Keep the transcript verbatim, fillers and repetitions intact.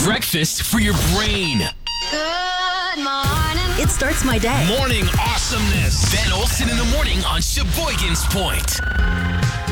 Breakfast for your brain. Good morning. It starts my day. Morning awesomeness. Ben Olsen in the morning on Sheboygan's Point.